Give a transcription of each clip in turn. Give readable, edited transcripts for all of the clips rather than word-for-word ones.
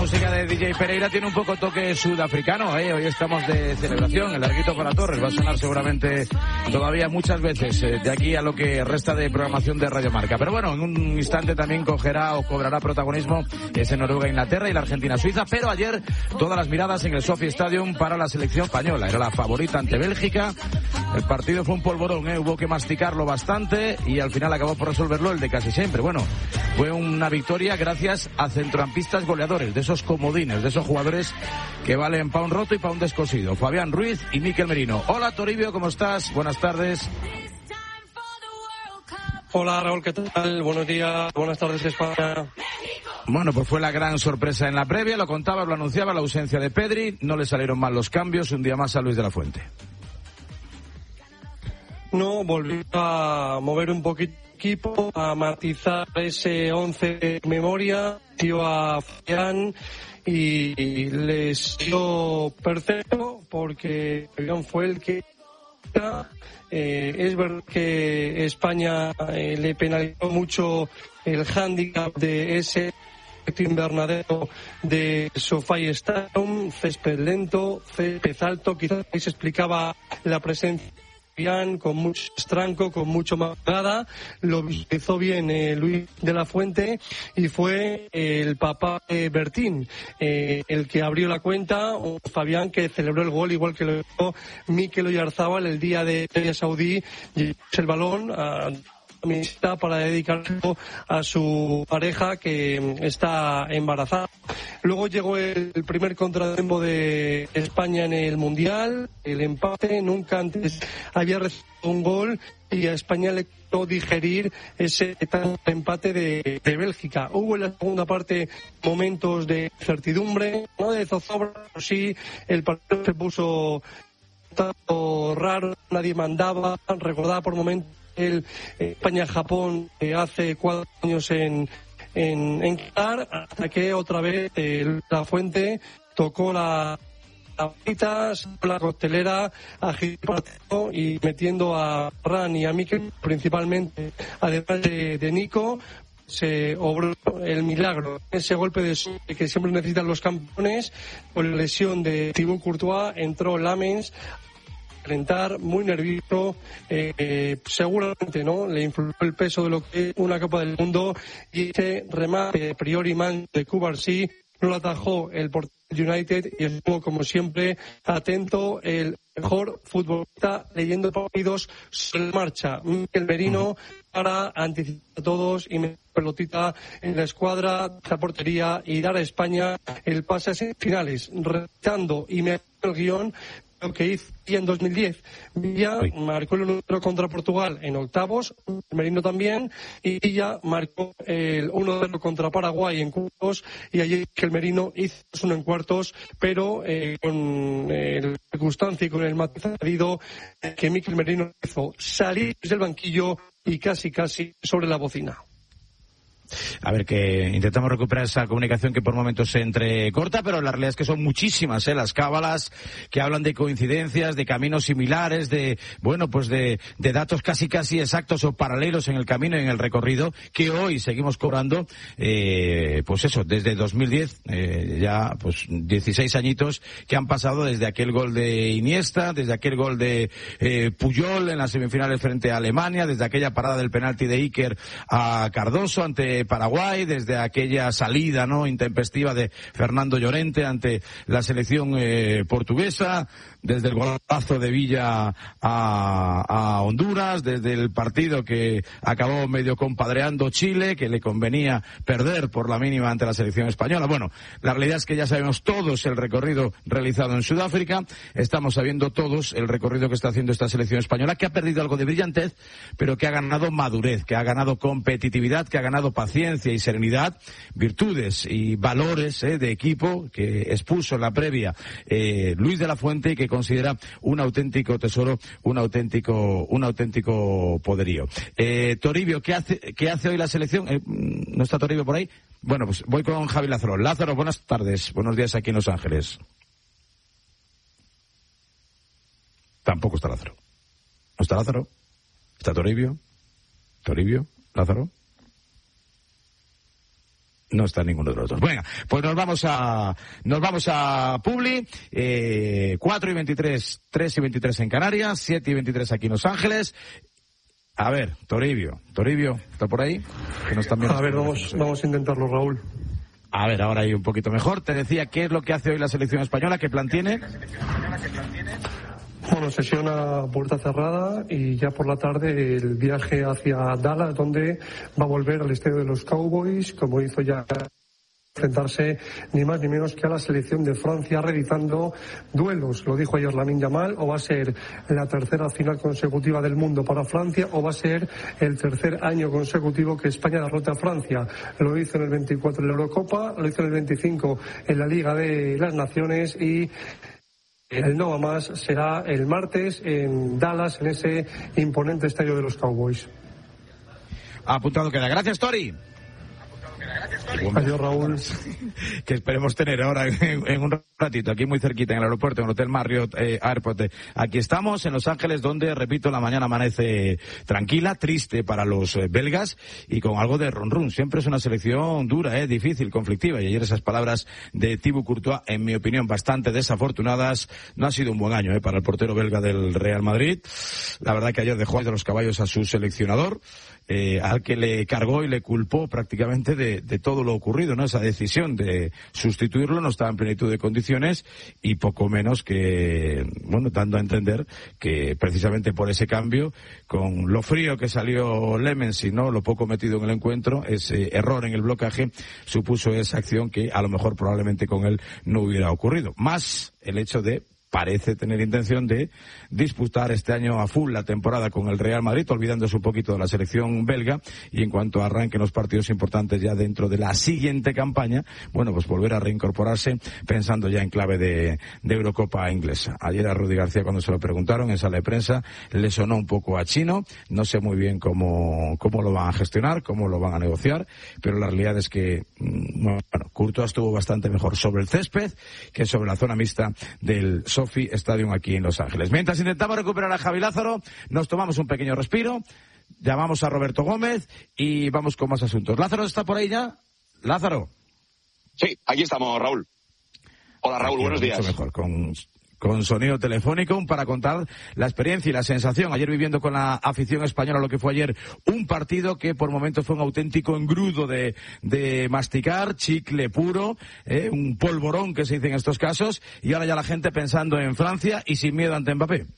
música de DJ Pereira tiene un poco toque sudafricano, Hoy estamos de celebración, el larguito para Torres va a sonar seguramente todavía muchas veces de aquí a lo que resta de programación de Radio Marca. Pero bueno, en un instante también cobrará protagonismo ese Noruega-Inglaterra y la Argentina-Suiza, pero ayer todas las miradas en el Sophie Stadium para la selección española. Era la favorita ante Bélgica. El partido fue un polvorón, hubo que masticarlo bastante y al final acabó por resolverlo el de casi siempre. Bueno, fue una victoria gracias a centrocampistas goleadores, de esos comodines, de esos jugadores que valen pa' un roto y pa' un descosido. Fabián Ruiz y Mikel Merino. Hola Toribio, ¿cómo estás? Buenas tardes. Hola Raúl, ¿qué tal? Buenos días, buenas tardes España. Bueno, pues fue la gran sorpresa en la previa, lo contaba, lo anunciaba, la ausencia de Pedri, no le salieron mal los cambios, un día más a Luis de la Fuente. No, volvió a mover un poquito el equipo, a matizar ese 11 de memoria, dio a Fabián y les dio perfecto porque Fabián fue el que... es verdad que España le penalizó mucho el hándicap de ese invernadero de SoFi Stadium, césped lento, césped alto, quizás ahí se explicaba la presencia con mucho estranco, con mucho más nada. Lo hizo bien Luis de la Fuente y fue el papá de Bertín el que abrió la cuenta, Fabián, que celebró el gol igual que lo hizo Mikel Oyarzabal el día de Arabia Saudí, y el balón para dedicarlo a su pareja que está embarazada. Luego llegó el primer contratiempo de España en el Mundial, el empate, nunca antes había recibido un gol y a España le costó digerir ese empate de Bélgica. Hubo en la segunda parte momentos de incertidumbre, no de zozobra, pero sí el partido se puso raro, nadie mandaba, recordaba por momentos el España-Japón hace 4 años en Qatar, hasta que otra vez la Fuente tocó la varita, la costelera, agitó y metiendo a Ran y a Mikel principalmente, además de Nico, se obró el milagro. Ese golpe de suerte que siempre necesitan los campeones, con la lesión de Thibaut Courtois, entró Lamens muy nervioso, seguramente no le influyó el peso de lo que es una Copa del Mundo, y ese remate priori man de Cubarsí no lo atajó el portero United y estuvo como siempre atento el mejor futbolista leyendo partidos sobre la marcha, Mikel Merino, para anticipar a todos y meter pelotita en la escuadra, la portería y dar a España el pase a semifinales, retando y metiendo el guión lo que hizo en 2010. Villa marcó el 1-0 contra Portugal en octavos, Merino también, y Villa marcó el 1-0 contra Paraguay en cuartos, y ayer que el Merino hizo 1 en cuartos, pero con la circunstancia y con el matiz añadido que Mikel Merino hizo salir del banquillo y casi sobre la bocina. A ver, que intentamos recuperar esa comunicación que por momentos se entrecorta, pero la realidad es que son muchísimas, las cábalas que hablan de coincidencias, de caminos similares, de datos casi exactos o paralelos en el camino y en el recorrido, que hoy seguimos cobrando, desde 2010, ya 16 añitos que han pasado desde aquel gol de Iniesta, desde aquel gol de Puyol en las semifinales frente a Alemania, desde aquella parada del penalti de Iker a Cardoso ante Paraguay, desde aquella salida intempestiva de Fernando Llorente ante la selección portuguesa, desde el golazo de Villa a Honduras, desde el partido que acabó medio compadreando Chile, que le convenía perder por la mínima ante la selección española. Bueno, la realidad es que ya sabemos todos el recorrido realizado en Sudáfrica, estamos sabiendo todos el recorrido que está haciendo esta selección española, que ha perdido algo de brillantez, pero que ha ganado madurez, que ha ganado competitividad, que ha ganado paciencia y serenidad, virtudes y valores de equipo que expuso en la previa Luis de la Fuente y que considera un auténtico tesoro, un auténtico poderío. Toribio, ¿qué hace hoy la selección? ¿No está Toribio por ahí? Bueno, pues voy con Javi Lázaro. Lázaro, buenas tardes, buenos días aquí en Los Ángeles. Tampoco está Lázaro. ¿No está Lázaro? ¿Está Toribio? ¿Toribio? ¿Lázaro? No está ninguno de los dos. Venga, pues nos vamos a Publi, 4:23, 3:23 en Canarias, 7:23 aquí en Los Ángeles. A ver, Toribio, ¿está por ahí? Que nos están viendo. A ver, vamos a intentarlo, Raúl. A ver, ahora hay un poquito mejor. Te decía, ¿qué es lo que hace hoy la selección española? ¿Qué plan tiene? Bueno, sesión a puerta cerrada y ya por la tarde el viaje hacia Dallas, donde va a volver al estadio de los Cowboys, como hizo ya, enfrentarse ni más ni menos que a la selección de Francia, realizando duelos. Lo dijo ayer Lamine Yamal, o va a ser la tercera final consecutiva del mundo para Francia, o va a ser el tercer año consecutivo que España derrota a Francia. Lo hizo en el 24 en la Eurocopa, lo hizo en el 25 en la Liga de las Naciones, y el no va más será el martes en Dallas, en ese imponente estadio de los Cowboys. Apuntado queda. Gracias, Tori. Adiós, Raúl. Que esperemos tener ahora en un ratito, aquí muy cerquita, en el aeropuerto, en el Hotel Marriott Airport. Aquí estamos, en Los Ángeles, donde, repito, la mañana amanece tranquila, triste para los belgas, y con algo de run. Siempre es una selección dura, difícil, conflictiva, y ayer esas palabras de Thibaut Courtois, en mi opinión, bastante desafortunadas. No ha sido un buen año para el portero belga del Real Madrid. La verdad que ayer dejó de los caballos a su seleccionador, al que le cargó y le culpó prácticamente de todo lo ocurrido, ¿no? Esa decisión de sustituirlo no estaba en plenitud de condiciones, y poco menos que, bueno, dando a entender que precisamente por ese cambio, con lo frío que salió Lemens y no lo poco metido en el encuentro, ese error en el blocaje supuso esa acción que a lo mejor probablemente con él no hubiera ocurrido. Más el hecho de parece tener intención de disputar este año a full la temporada con el Real Madrid, olvidándose un poquito de la selección belga, y en cuanto arranquen los partidos importantes ya dentro de la siguiente campaña, bueno, pues volver a reincorporarse pensando ya en clave de Eurocopa inglesa. Ayer a Rudi García, cuando se lo preguntaron en sala de prensa, le sonó un poco a chino. No sé muy bien cómo lo van a gestionar, cómo lo van a negociar, pero la realidad es que, bueno, Courtois estuvo bastante mejor sobre el césped que sobre la zona mixta del Sophie Stadium aquí en Los Ángeles. Mientras intentamos recuperar a Javi Lázaro, nos tomamos un pequeño respiro, llamamos a Roberto Gómez y vamos con más asuntos. ¿Lázaro está por ahí ya? ¿Lázaro? Sí, aquí estamos, Raúl. Hola, Raúl, buenos días. Mucho mejor, con sonido telefónico, para contar la experiencia y la sensación. Ayer viviendo con la afición española lo que fue ayer un partido que por momentos fue un auténtico engrudo de masticar, chicle puro, un polvorón que se dice en estos casos, y ahora ya la gente pensando en Francia y sin miedo ante Mbappé.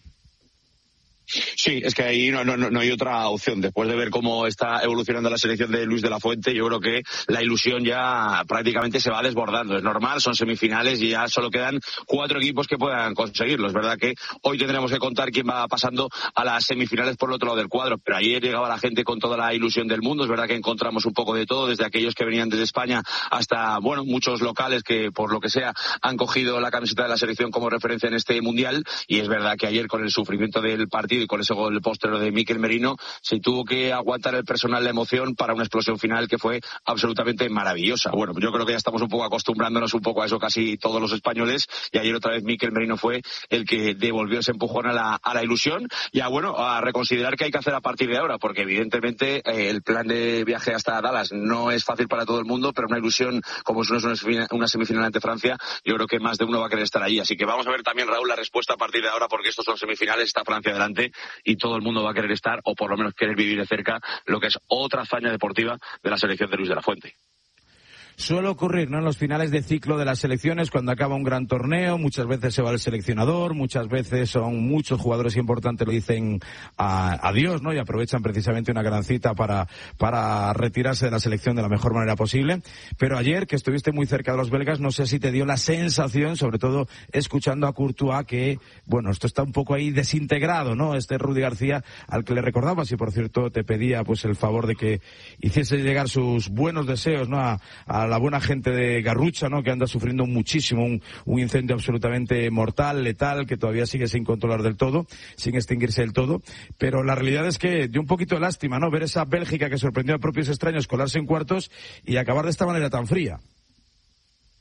Sí, es que ahí no hay otra opción. Después de ver cómo está evolucionando la selección de Luis de la Fuente, yo creo que la ilusión ya prácticamente se va desbordando. Es normal, son semifinales y ya solo quedan 4 equipos que puedan conseguirlo. Es verdad que hoy tendremos que contar quién va pasando a las semifinales por el otro lado del cuadro, pero ayer llegaba la gente con toda la ilusión del mundo. Es verdad que encontramos un poco de todo, desde aquellos que venían desde España hasta, bueno, muchos locales que por lo que sea han cogido la camiseta de la selección como referencia en este mundial, y es verdad que ayer, con el sufrimiento del partido y con ese gol póstero de Mikel Merino, se tuvo que aguantar el personal la emoción para una explosión final que fue absolutamente maravillosa. Bueno, yo creo que ya estamos un poco acostumbrándonos un poco a eso casi todos los españoles, y ayer otra vez Mikel Merino fue el que devolvió ese empujón a la ilusión, y a reconsiderar qué hay que hacer a partir de ahora, porque evidentemente el plan de viaje hasta Dallas no es fácil para todo el mundo, pero una ilusión como es una semifinal ante Francia, yo creo que más de uno va a querer estar allí. Así que vamos a ver también, Raúl, la respuesta a partir de ahora, porque estos son semifinales, está Francia delante y todo el mundo va a querer estar, o por lo menos querer vivir de cerca, lo que es otra hazaña deportiva de la selección de Luis de la Fuente. Suele ocurrir, ¿no?, en los finales de ciclo de las selecciones, cuando acaba un gran torneo, muchas veces se va el seleccionador, muchas veces son muchos jugadores importantes le dicen adiós, ¿no?, y aprovechan precisamente una gran cita para retirarse de la selección de la mejor manera posible. Pero ayer, que estuviste muy cerca de los belgas, no sé si te dio la sensación, sobre todo escuchando a Courtois, que, bueno, esto está un poco ahí desintegrado, ¿no?, Rudi García, al que le recordabas, y por cierto te pedía pues el favor de que hiciese llegar sus buenos deseos, ¿no?, a la buena gente de Garrucha, ¿no?, que anda sufriendo muchísimo un incendio absolutamente mortal, letal, que todavía sigue sin controlar del todo, sin extinguirse del todo. Pero la realidad es que dio un poquito de lástima, ¿no?, ver esa Bélgica que sorprendió a propios extraños colarse en cuartos y acabar de esta manera tan fría.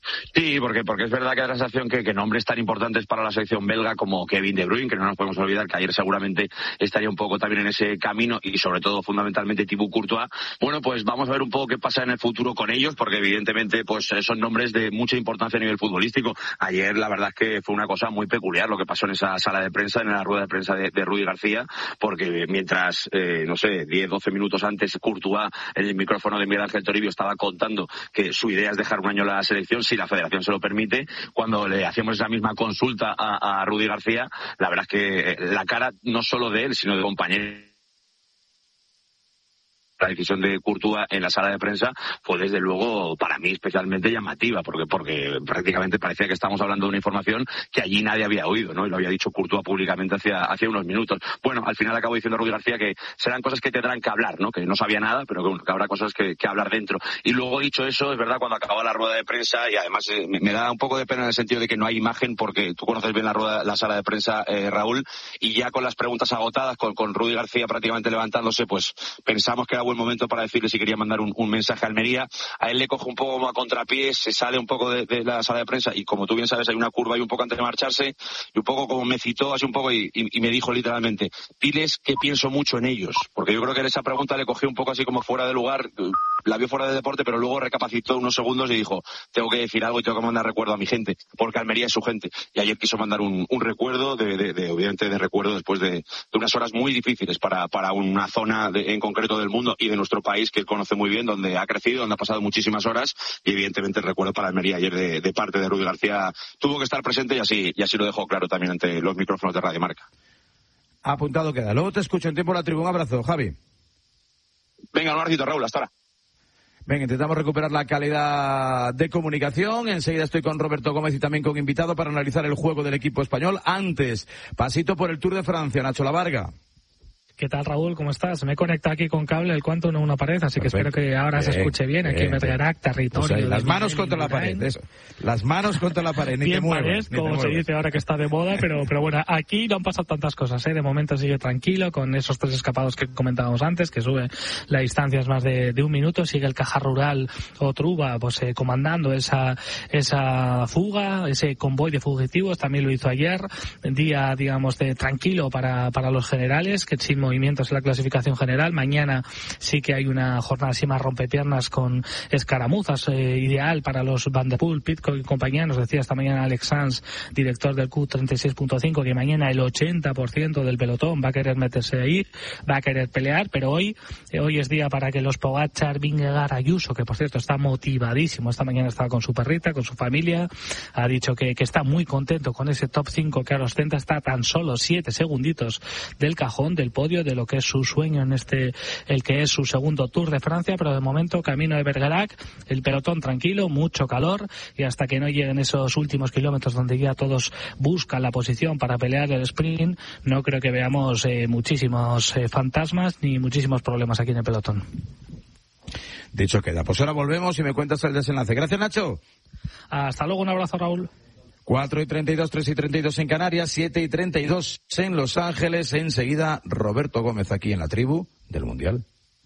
Sí, porque es verdad que da la sensación que nombres tan importantes para la selección belga como Kevin De Bruyne, que no nos podemos olvidar que ayer seguramente estaría un poco también en ese camino, y sobre todo fundamentalmente Thibaut Courtois. Bueno, pues vamos a ver un poco qué pasa en el futuro con ellos, porque evidentemente pues son nombres de mucha importancia a nivel futbolístico. Ayer la verdad es que fue una cosa muy peculiar lo que pasó en esa sala de prensa, en la rueda de prensa de Rudi García, porque mientras, 10-12 minutos antes Courtois en el micrófono de Miguel Ángel Toribio estaba contando que su idea es dejar un año la selección, si la federación se lo permite, cuando le hacíamos esa misma consulta a Rudi García, la verdad es que la cara no solo de él, sino de compañeros. La decisión de Courtois en la sala de prensa fue desde luego para mí especialmente llamativa, porque prácticamente parecía que estábamos hablando de una información que allí nadie había oído, ¿no? Y lo había dicho Courtois públicamente hace unos minutos. Bueno, al final acabó diciendo Rudi García que serán cosas que tendrán que hablar, ¿no? Que no sabía nada, pero que habrá cosas que hablar dentro. Y luego, dicho eso, es verdad, cuando acababa la rueda de prensa, y además me da un poco de pena en el sentido de que no hay imagen, porque tú conoces bien la sala de prensa, Raúl, y ya con las preguntas agotadas, con Rudi García prácticamente levantándose, pues pensamos que era buen momento para decirle si quería mandar un mensaje a Almería. A él le coge un poco como a contrapié, se sale un poco de la sala de prensa, y como tú bien sabes hay una curva ahí un poco antes de marcharse, y un poco como me citó así un poco y me dijo literalmente: diles que pienso mucho en ellos, porque yo creo que en esa pregunta le cogió un poco así como fuera de lugar, la vio fuera de deporte, pero luego recapacitó unos segundos y dijo: tengo que decir algo y tengo que mandar recuerdo a mi gente, porque Almería es su gente. Y ayer quiso mandar un recuerdo, obviamente de recuerdo después de unas horas muy difíciles para una zona en concreto del mundo y de nuestro país, que él conoce muy bien, donde ha crecido, donde ha pasado muchísimas horas, y evidentemente el recuerdo para Almería ayer de parte de Rudi García tuvo que estar presente, y así lo dejó claro también ante los micrófonos de Radio Marca. Apuntado queda. Luego te escucho en tiempo en la tribuna. Un abrazo, Javi. Venga, un abracito, Raúl, hasta ahora. Venga, intentamos recuperar la calidad de comunicación. Enseguida estoy con Roberto Gómez y también con invitado para analizar el juego del equipo español. Antes, pasito por el Tour de Francia, Nacho Lavarga. ¿Qué tal, Raúl? ¿Cómo estás? Me he conectado aquí con cable, el cuanto no una pared, así que espero que ahora se escuche bien. Aquí en Bergerac, territorio. Pues las manos contra la pared, eso. Las manos contra la pared, ni bien te muevas. Como se dice ahora que está de moda, pero bueno, aquí no han pasado tantas cosas, ¿eh? De momento sigue tranquilo con esos 3 escapados que comentábamos antes, que sube la distancia es más de 1 minuto, sigue el Caja Rural o Truba, pues comandando esa fuga, ese convoy de fugitivos, también lo hizo ayer, día, digamos, de tranquilo para los generales, que sin movimientos en la clasificación general. Mañana sí que hay una jornada así más rompepiernas con escaramuzas, ideal para los Van der Poel, Pidcock y compañía. Nos decía esta mañana Alex Sanz, director del Q36.5, que mañana el 80% del pelotón va a querer meterse ahí, va a querer pelear, pero hoy es día para que los Pogačar, Vingegaard, Ayuso, que por cierto está motivadísimo, esta mañana estaba con su perrita, con su familia, ha dicho que está muy contento con ese top 5 que ahora ostenta, está tan solo 7 segunditos del cajón, del podio, de lo que es su sueño en el que es su segundo Tour de Francia, pero de momento camino de Bergerac, el pelotón tranquilo, mucho calor, y hasta que no lleguen esos últimos kilómetros donde ya todos buscan la posición para pelear el sprint, no creo que veamos muchísimos fantasmas ni muchísimos problemas aquí en el pelotón. Dicho queda. Pues ahora volvemos y me cuentas el desenlace. Gracias, Nacho. Hasta luego, un abrazo, Raúl. 4:32, 3:32 en Canarias, 7:32 en Los Ángeles. Enseguida, Roberto Gómez aquí en la tribu del Mundial.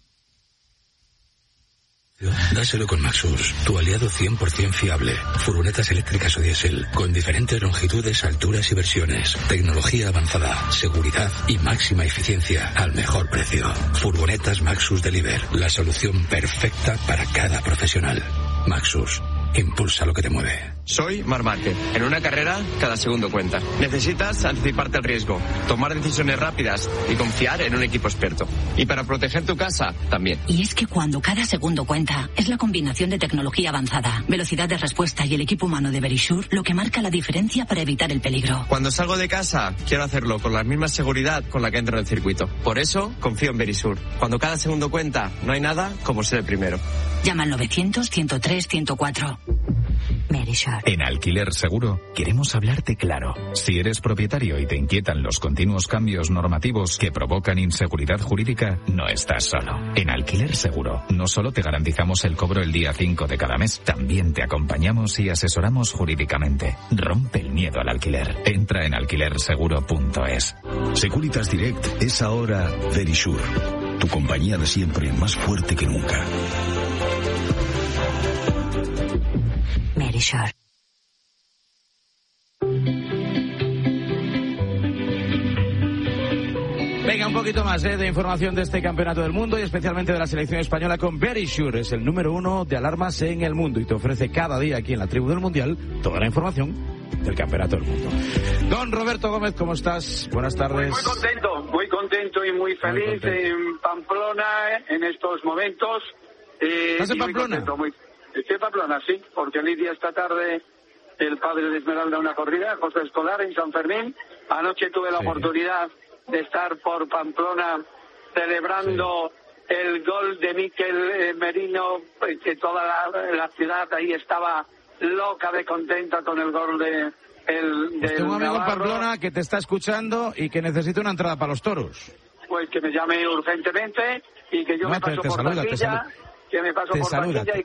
Dáselo con Maxus, tu aliado 100% fiable. Furgonetas eléctricas o diésel, con diferentes longitudes, alturas y versiones. Tecnología avanzada, seguridad y máxima eficiencia al mejor precio. Furgonetas Maxus Deliver, la solución perfecta para cada profesional. Maxus, impulsa lo que te mueve. Soy Marc Márquez. En una carrera, cada segundo cuenta. Necesitas anticiparte al riesgo, tomar decisiones rápidas y confiar en un equipo experto. Y para proteger tu casa, también. Y es que cuando cada segundo cuenta, es la combinación de tecnología avanzada, velocidad de respuesta y el equipo humano de Verisure lo que marca la diferencia para evitar el peligro. Cuando salgo de casa, quiero hacerlo con la misma seguridad con la que entro en el circuito. Por eso, confío en Verisure. Cuando cada segundo cuenta, no hay nada como ser el primero. Llama al 900-103-104. Verisure. En Alquiler Seguro queremos hablarte claro. Si eres propietario y te inquietan los continuos cambios normativos que provocan inseguridad jurídica, no estás solo. En Alquiler Seguro no solo te garantizamos el cobro el día 5 de cada mes, también te acompañamos y asesoramos jurídicamente. Rompe el miedo al alquiler. Entra en alquilerseguro.es. Securitas Direct es ahora Verisure, tu compañía de siempre más fuerte que nunca. Verisure. Venga, un poquito más de información de este campeonato del mundo y especialmente de la selección española con Verisure. Es el número 1 de alarmas en el mundo y te ofrece cada día aquí en la Tribu del Mundial toda la información del campeonato del mundo. Don Roberto Gómez, ¿cómo estás? Buenas tardes. Muy contento y muy feliz en Pamplona en estos momentos. ¿Estás en Pamplona? Estoy en Pamplona, sí, porque Lidia esta tarde, el padre de Esmeralda, una corrida, José Escolar, en San Fermín. Anoche tuve la oportunidad de estar por Pamplona celebrando el gol de Mikel Merino, que toda la ciudad ahí estaba loca de contenta con el gol de tengo un amigo en Pamplona que te está escuchando y que necesita una entrada para los toros. Pues que me llame urgentemente y que yo me paso por taquilla, que me paso por taquilla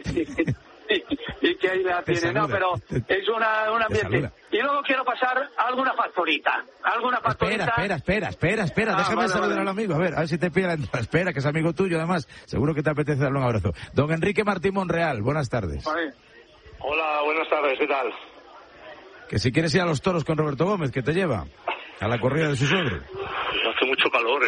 y que ahí la tiene. No, pero es un ambiente. Y luego quiero pasar alguna factorita. Espera. Déjame saludar al amigo. A ver si te pide la entrada. Espera, que es amigo tuyo además. Seguro que te apetece darle un abrazo. Don Enrique Martín Monreal, buenas tardes. Hola, buenas tardes, ¿qué tal? Que si quieres ir a los toros con Roberto Gómez, que te lleva a la corrida de su suegro. Hace mucho calor,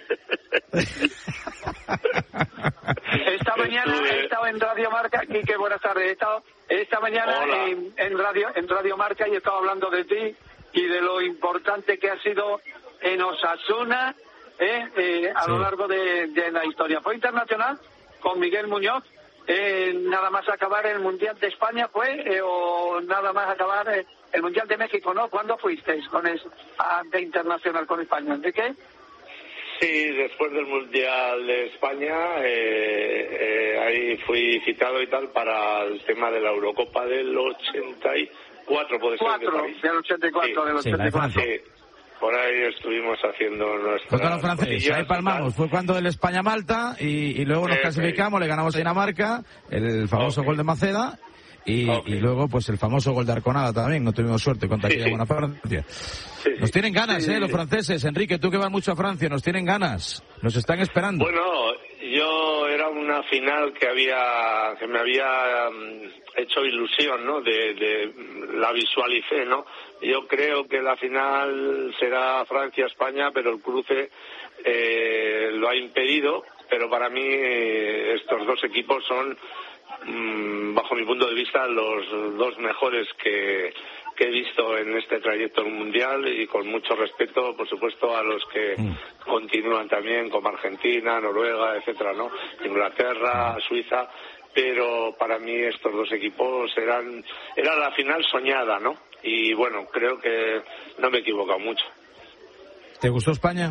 Esta mañana he estado en Radio Marca, Quique, buenas tardes. He estado esta mañana en Radio Marca y he estado hablando de ti y de lo importante que ha sido en Osasuna a lo largo de la historia. Fue internacional con Miguel Muñoz. Nada más acabar el Mundial de España o nada más acabar el Mundial de México, ¿no? ¿Cuándo fuisteis de internacional con España? ¿De qué? Sí, después del Mundial de España, ahí fui citado y tal para el tema de la Eurocopa del 84, puede ser. Del 84, del 84. Sí. Por ahí estuvimos haciendo nuestra... Fue con los franceses, ahí palmamos. Fue cuando el España-Malta y luego nos clasificamos, le ganamos a Dinamarca, el famoso gol de Maceda y luego pues el famoso gol de Arconada también. No tuvimos suerte contra aquella buena Francia. Nos tienen ganas, los franceses. Enrique, tú que vas mucho a Francia, nos tienen ganas. Nos están esperando. Bueno, yo era una final que me había hecho ilusión, ¿no? La visualicé, ¿no? Yo creo que la final será Francia-España, pero el cruce lo ha impedido. Pero para mí estos dos equipos son, bajo mi punto de vista, los dos mejores que he visto en este trayecto mundial, y con mucho respeto, por supuesto, a los que continúan también, como Argentina, Noruega, etcétera, ¿no? Inglaterra, Suiza. Pero para mí estos dos equipos era la final soñada, ¿no? Y bueno, creo que no me he equivocado mucho. ¿Te gustó España?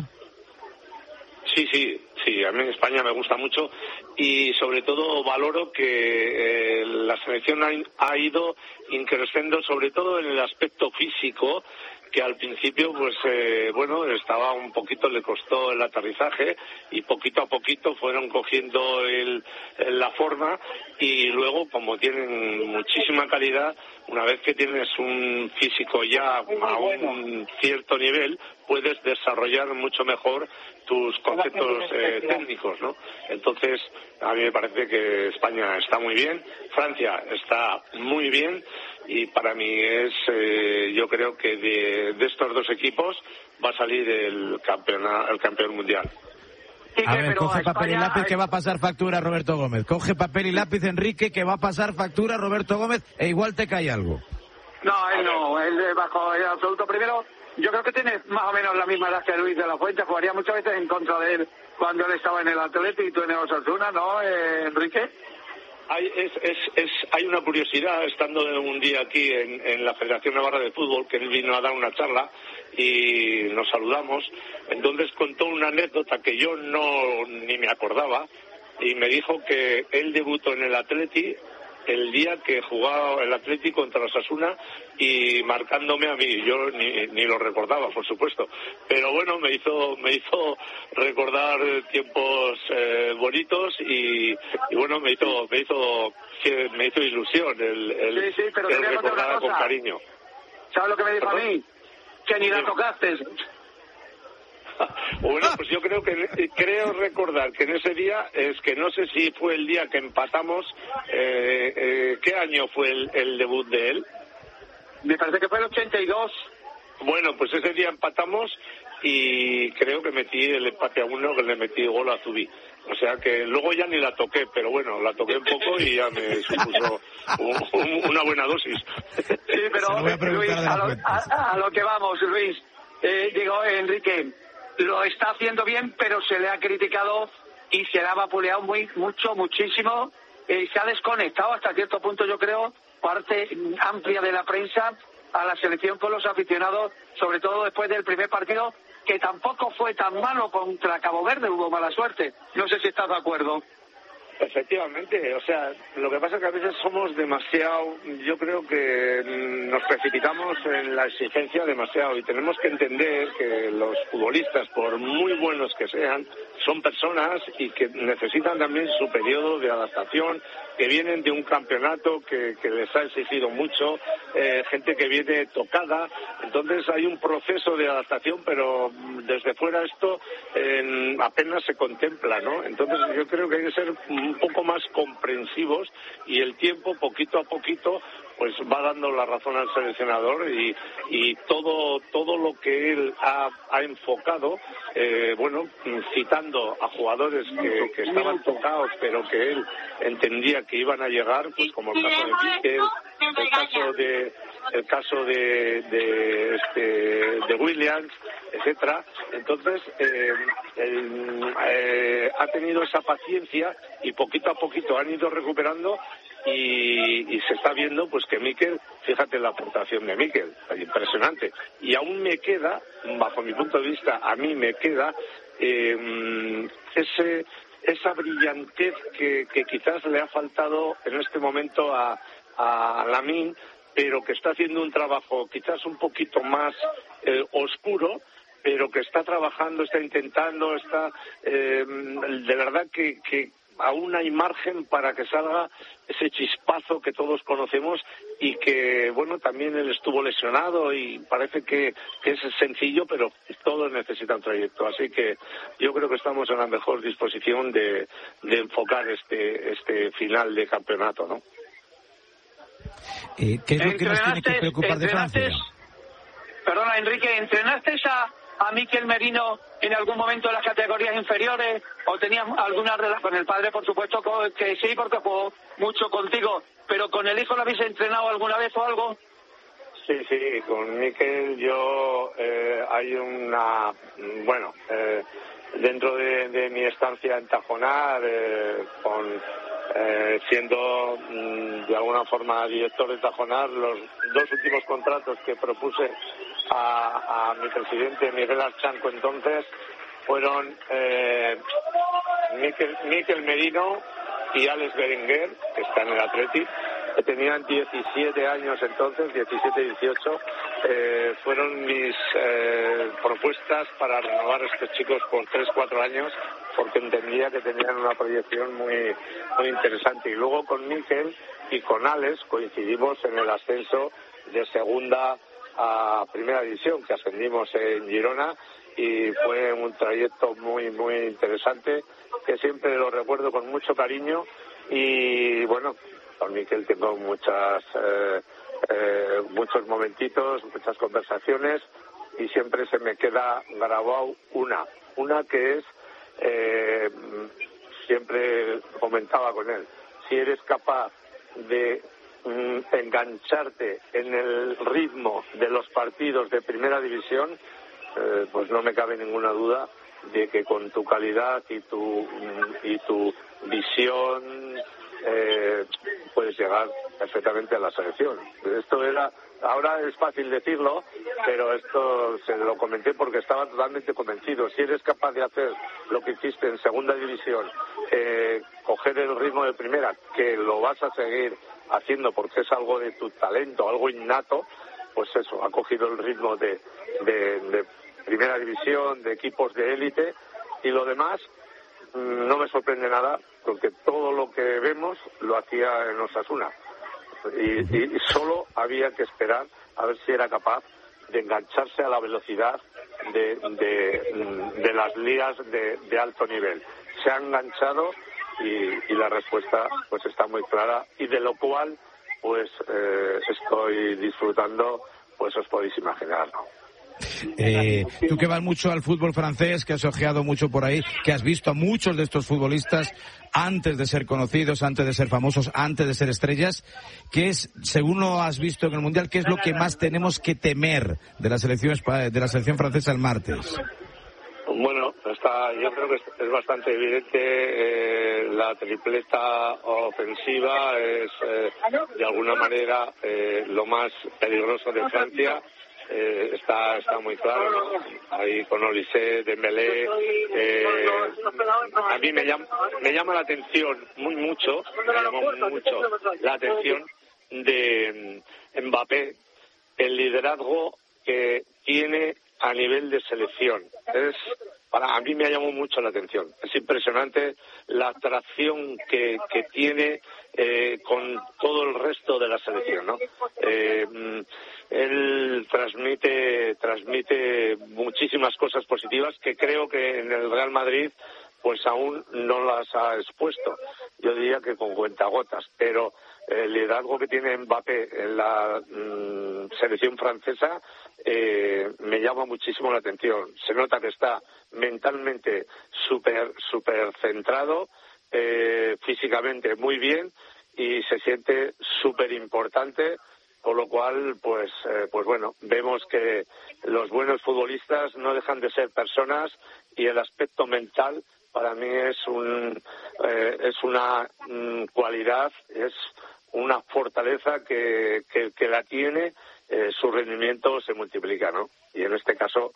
Sí, a mí España me gusta mucho y sobre todo valoro que la selección ha ido increciendo, sobre todo en el aspecto físico, que al principio estaba un poquito, le costó el aterrizaje y poquito a poquito fueron cogiendo la forma, y luego, como tienen muchísima calidad, una vez que tienes un físico ya a un cierto nivel, puedes desarrollar mucho mejor tus conceptos técnicos, ¿no? Entonces, a mí me parece que España está muy bien, Francia está muy bien, y para mí yo creo que de estos dos equipos va a salir el campeón mundial. A ver, coge papel y lápiz que va a pasar factura Roberto Gómez. Coge papel y lápiz, Enrique, que va a pasar factura Roberto Gómez, e igual te cae algo. No, él bajo el absoluto primero. Yo creo que tiene más o menos la misma edad que Luis de la Fuente. Jugaría muchas veces en contra de él cuando él estaba en el Atlético y tú en el Osasuna, ¿no, Enrique? Hay una curiosidad, estando un día aquí en la Federación Navarra de Fútbol, que él vino a dar una charla y nos saludamos. Entonces contó una anécdota que yo ni me acordaba, y me dijo que él debutó en el Atleti el día que jugaba el Atleti contra el Osasuna y marcándome a mí. Yo ni lo recordaba, por supuesto, pero bueno, me hizo recordar tiempos bonitos y bueno, me hizo ilusión el recordarla con cariño. ¿Sabes lo que me dijo a mí? Que ni la tocaste. Bueno, pues yo creo recordar que en ese día, es que no sé si fue el día que empatamos, ¿qué año fue el debut de él? Me parece que fue el 82. Bueno, pues ese día empatamos y creo que metí el empate a 1, que le metí gol a Zubí. O sea que luego ya ni la toqué, pero bueno, la toqué un poco y ya me supuso una buena dosis. Sí, pero Luis, a lo que vamos, Luis. Enrique, lo está haciendo bien, pero se le ha criticado y se le ha vapuleado muchísimo. Se ha desconectado hasta cierto punto, yo creo, parte amplia de la prensa a la selección con los aficionados, sobre todo después del primer partido, que tampoco fue tan malo contra Cabo Verde, hubo mala suerte. No sé si estás de acuerdo. Efectivamente, o sea, lo que pasa es que a veces somos demasiado, yo creo que nos precipitamos en la exigencia demasiado y tenemos que entender que los futbolistas, por muy buenos que sean, son personas y que necesitan también su periodo de adaptación, que vienen de un campeonato que les ha exigido mucho, gente que viene tocada, entonces hay un proceso de adaptación, pero desde fuera esto apenas se contempla, ¿no? Entonces yo creo que hay que ser un poco más comprensivos y el tiempo, poquito a poquito, pues va dando la razón al seleccionador y todo lo que él ha enfocado, citando a jugadores que estaban tocados, pero que él entendía que iban a llegar, pues como el caso de Mikel, el caso de Williams, etcétera. Entonces ha tenido esa paciencia y poquito a poquito han ido recuperando y se está viendo pues que Mikel, fíjate la aportación de Mikel, impresionante, y aún me queda, bajo mi punto de vista, a mí me queda esa brillantez que quizás le ha faltado en este momento a Lamine, pero que está haciendo un trabajo quizás un poquito más oscuro, pero que está trabajando, está intentando, de verdad que aún hay margen para que salga ese chispazo que todos conocemos y que, bueno, también él estuvo lesionado y parece que es sencillo, pero todos necesitan trayecto. Así que yo creo que estamos en la mejor disposición de enfocar este final de campeonato, ¿no? ¿Qué es lo que nos tiene que preocupar de Francia? Perdona, Enrique, ¿entrenaste a Mikel Merino en algún momento en las categorías inferiores o tenías alguna relación con el padre? Por supuesto que sí, porque jugó mucho contigo, pero ¿con el hijo lo habéis entrenado alguna vez o algo? Sí, con Mikel yo hay dentro de mi estancia en Tajonar, siendo de alguna forma director de Tajonar, los 2 últimos contratos que propuse a mi presidente Miguel Archanco entonces fueron Mikel Merino y Alex Berenguer, que está en el Athletic, que tenían 17 años entonces, 17-18, fueron mis propuestas para renovar a estos chicos por 3-4 años, porque entendía que tenían una proyección muy, muy interesante. Y luego con Mikel y con Alex coincidimos en el ascenso de segunda a primera división, que ascendimos en Girona, y fue un trayecto muy, muy interesante, que siempre lo recuerdo con mucho cariño. Y bueno, con Mikel tengo muchos momentitos, muchas conversaciones, y siempre se me queda grabado una que es, siempre comentaba con él, si eres capaz de engancharte en el ritmo de los partidos de primera división, pues no me cabe ninguna duda de que con tu calidad y tu visión puedes llegar perfectamente a la selección. Ahora es fácil decirlo, pero esto se lo comenté porque estaba totalmente convencido. Si eres capaz de hacer lo que hiciste en segunda división, coger el ritmo de primera, que lo vas a seguir haciendo porque es algo de tu talento, algo innato, pues eso, ha cogido el ritmo de primera división, de equipos de élite, y lo demás no me sorprende nada, porque todo lo que vemos lo hacía en Osasuna. Y solo había que esperar a ver si era capaz de engancharse a la velocidad de las ligas de alto nivel. Se ha enganchado y la respuesta pues está muy clara, y de lo cual pues estoy disfrutando, pues os podéis imaginar, ¿no? Tú que vas mucho al fútbol francés, que has ojeado mucho por ahí, que has visto a muchos de estos futbolistas antes de ser conocidos, antes de ser famosos, antes de ser estrellas, ¿qué es, según lo has visto en el Mundial, qué es lo que más tenemos que temer de la selección francesa el martes? Bueno, yo creo que es bastante evidente. La tripleta ofensiva es de alguna manera lo más peligroso de Francia. Está muy claro, ¿no? Ahí con Olise, Dembélé, a mí me llama la atención mucho la atención de Mbappé, el liderazgo que tiene a nivel de selección. A mí me ha llamado mucho la atención. Es impresionante la atracción que tiene con todo el resto de la selección, ¿no? Él transmite muchísimas cosas positivas que creo que en el Real Madrid pues aún no las ha expuesto. Yo diría que con cuentagotas, pero el liderazgo que tiene Mbappé en la selección francesa me llama muchísimo la atención. Se nota que está mentalmente súper centrado, físicamente muy bien, y se siente súper importante, con lo cual pues bueno, vemos que los buenos futbolistas no dejan de ser personas, y el aspecto mental para mí es una cualidad, es una fortaleza que la tiene, su rendimiento se multiplica, ¿no? Y en este caso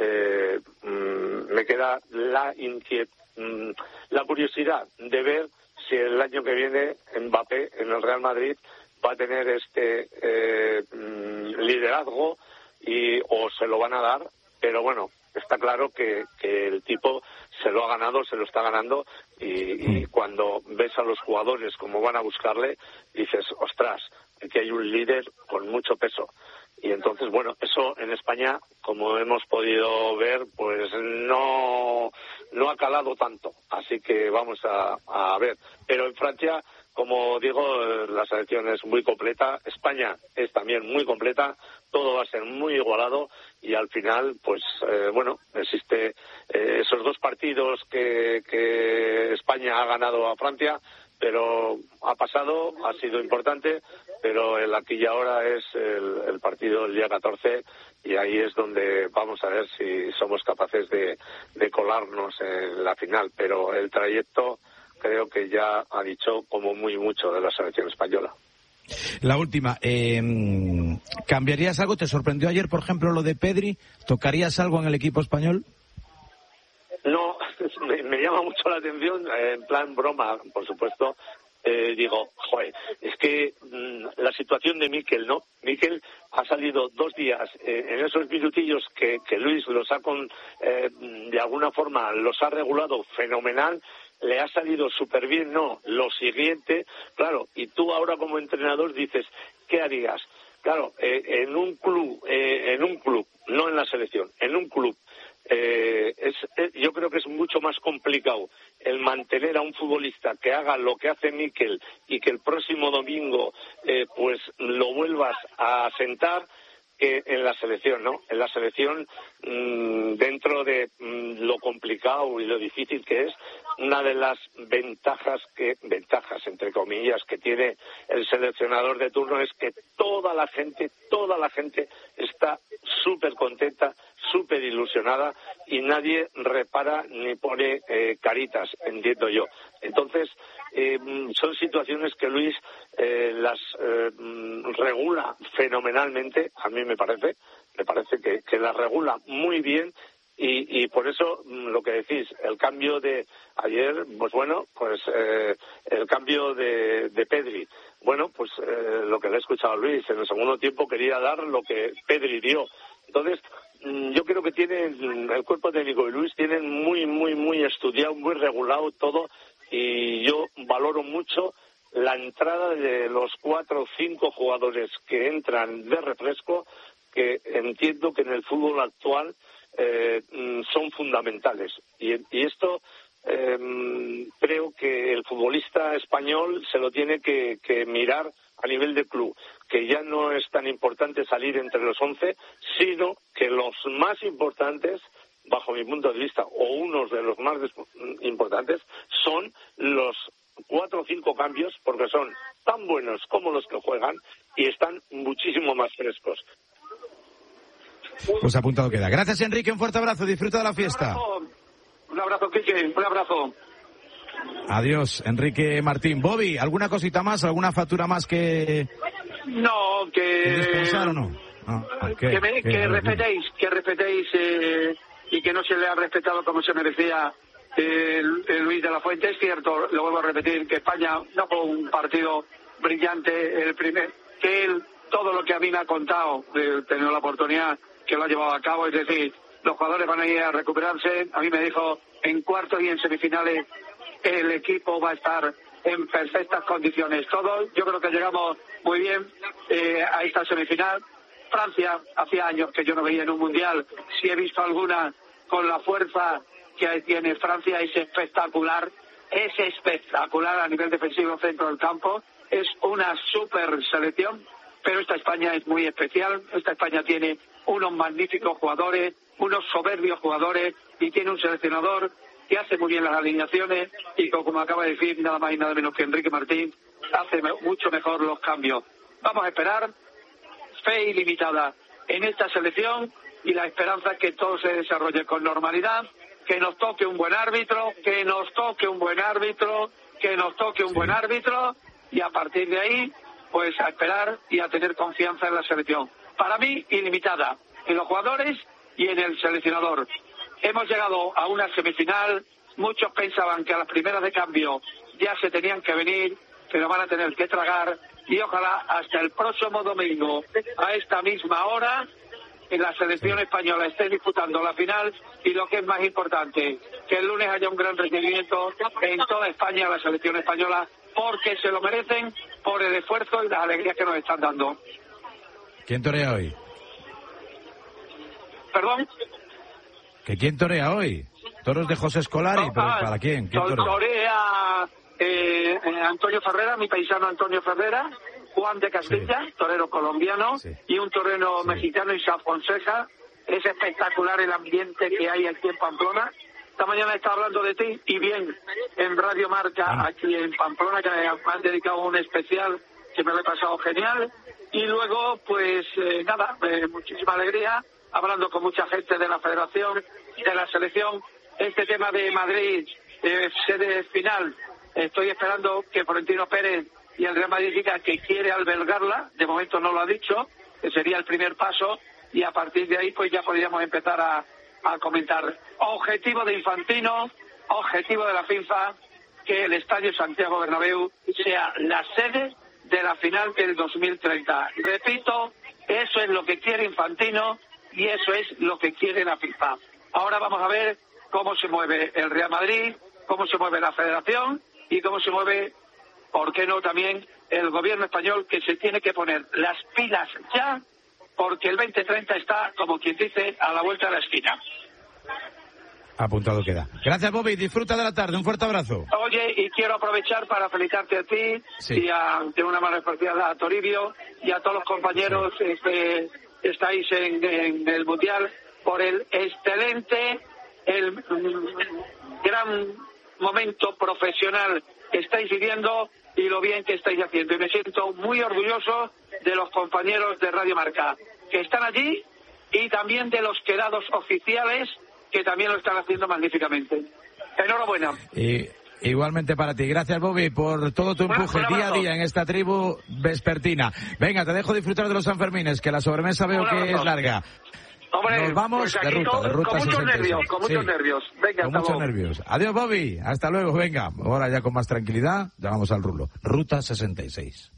me queda la curiosidad de ver si el año que viene Mbappé en el Real Madrid va a tener este liderazgo o se lo van a dar, pero bueno, está claro que el tipo se lo ha ganado, se lo está ganando, y cuando ves a los jugadores como van a buscarle, dices, ostras, aquí hay un líder con mucho peso. Y entonces, bueno, eso en España, como hemos podido ver, pues no ha calado tanto. Así que vamos a ver. Pero en Francia, como digo, la selección es muy completa. España es también muy completa. Todo va a ser muy igualado. Y al final, pues, bueno, existe esos dos partidos que España ha ganado a Francia, pero ha pasado, ha sido importante, pero el aquí y ahora es el partido del día 14, y ahí es donde vamos a ver si somos capaces de colarnos en la final. Pero el trayecto creo que ya ha dicho como muy mucho de la selección española. La última, ¿cambiarías algo? ¿Te sorprendió ayer, por ejemplo, lo de Pedri? ¿Tocarías algo en el equipo español? No, me llama mucho la atención, en plan broma, por supuesto. Digo, joder, es que la situación de Mikel, ¿no? Mikel ha salido 2 días en esos minutillos que Luis los ha de alguna forma los ha regulado fenomenal. Le ha salido súper bien, no, lo siguiente, claro, y tú ahora como entrenador dices, ¿qué harías? Claro, en un club, no en la selección, en un club, yo creo que es mucho más complicado el mantener a un futbolista que haga lo que hace Mikel y que el próximo domingo pues lo vuelvas a sentar, que en la selección, ¿no? En la selección, dentro de lo complicado y lo difícil que es, una de las ventajas entre comillas que tiene el seleccionador de turno es que toda la gente está súper contenta, súper ilusionada, y nadie repara ni pone caritas, entiendo yo. Entonces, son situaciones que Luis las regula fenomenalmente. A mí me parece que las regula muy bien, y por eso lo que decís, el cambio de ayer, pues bueno, pues el cambio de Pedri, bueno, pues lo que le he escuchado a Luis, en el segundo tiempo quería dar lo que Pedri dio. Entonces, yo creo que tienen el cuerpo técnico de Luis, tienen muy estudiado, muy regulado todo, y yo valoro mucho la entrada de los 4 o 5 jugadores que entran de refresco, que entiendo que en el fútbol actual son fundamentales. Y esto creo que el futbolista español se lo tiene que mirar a nivel de club, que ya no es tan importante salir entre los 11, sino que los más importantes, bajo mi punto de vista, o unos de los más importantes, son los 4 o 5 cambios, porque son tan buenos como los que juegan y están muchísimo más frescos. Pues apuntado queda. Gracias, Enrique, un fuerte abrazo, disfruta de la fiesta. Un abrazo, Quique, un abrazo. Adiós, Enrique Martín. Bobby, ¿alguna cosita más, alguna factura más que... No, que respetéis y que no se le ha respetado como se merecía Luis de la Fuente. Es cierto, lo vuelvo a repetir, que España no fue un partido brillante el primer, que él, todo lo que a mí me ha contado, de tener la oportunidad que lo ha llevado a cabo, es decir, los jugadores van a ir a recuperarse. A mí me dijo, en cuartos y en semifinales el equipo va a estar en perfectas condiciones. Todos, yo creo que llegamos muy bien a esta semifinal. Francia, hacía años que yo no veía en un mundial. Si he visto alguna con la fuerza que tiene Francia, es espectacular a nivel defensivo, centro del campo. Es una super selección, pero esta España es muy especial. Esta España tiene unos magníficos jugadores, unos soberbios jugadores, y tiene un seleccionador que hace muy bien las alineaciones y, como acaba de decir, nada más y nada menos que Enrique Martín, hace mucho mejor los cambios. Vamos a esperar, fe ilimitada en esta selección, y la esperanza es que todo se desarrolle con normalidad, que nos toque un buen árbitro, y a partir de ahí, pues a esperar y a tener confianza en la selección. Para mí, ilimitada en los jugadores y en el seleccionador. Hemos llegado a una semifinal. Muchos pensaban que a las primeras de cambio ya se tenían que venir, pero van a tener que tragar, y ojalá hasta el próximo domingo a esta misma hora en la selección española esté disputando la final, y lo que es más importante, que el lunes haya un gran recibimiento en toda España a la selección española, porque se lo merecen por el esfuerzo y las alegrías que nos están dando. ¿Quién torea hoy? ¿Perdón? ¿Que quién torea hoy? Toros de José Scolari, pero ¿para quién? ¿Quién torea? Antonio Ferrera, mi paisano Antonio Ferrera, Juan de Castilla, torero colombiano, y un torero mexicano, Isaac Fonseca. Es espectacular el ambiente que hay aquí en Pamplona. Esta mañana estaba hablando de ti, y bien, en Radio Marca, aquí en Pamplona, que me han dedicado un especial que me lo he pasado genial. Y luego, pues muchísima alegría, hablando con mucha gente de la federación, de la selección. Este tema de Madrid, sede final, estoy esperando que Florentino Pérez y el Real Madrid diga que quiere albergarla. De momento no lo ha dicho, que sería el primer paso, y a partir de ahí pues ya podríamos empezar a comentar. Objetivo de Infantino, objetivo de la FIFA, que el Estadio Santiago Bernabéu sea la sede de la final del 2030. Repito, eso es lo que quiere Infantino y eso es lo que quiere la FIFA. Ahora vamos a ver cómo se mueve el Real Madrid, cómo se mueve la Federación y cómo se mueve, ¿por qué no?, también el gobierno español, que se tiene que poner las pilas ya, porque el 2030 está, como quien dice, a la vuelta de la esquina. Apuntado queda. Gracias, Bobby. Disfruta de la tarde. Un fuerte abrazo. Oye, y quiero aprovechar para felicitarte a ti y de una manera especial a Toribio y a todos los compañeros que estáis en el Mundial por el excelente, el gran momento profesional que estáis viviendo y lo bien que estáis haciendo. Y me siento muy orgulloso de los compañeros de Radio Marca que están allí y también de los quedados oficiales que también lo están haciendo magníficamente. Enhorabuena. Igualmente para ti. Gracias, Bobby, por todo tu empuje día a día en esta tribu vespertina. Venga, te dejo disfrutar de los Sanfermines, que la sobremesa veo que es larga. Hombre, nos vamos pues de ruta con muchos 66. nervios, con muchos nervios. Venga, con muchos nervios. Adiós, Bobby. Hasta luego, venga. Ahora ya con más tranquilidad, ya vamos al rulo. Ruta 66.